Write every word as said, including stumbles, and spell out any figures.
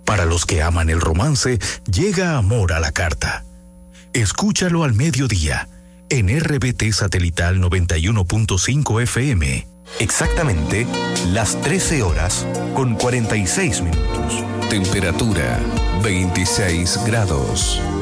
Para los que aman el romance, llega Amor a la Carta. Escúchalo al mediodía, en R B T Satelital noventa y uno punto cinco F M. Exactamente las trece horas con cuarenta y seis minutos. Temperatura veintiséis grados.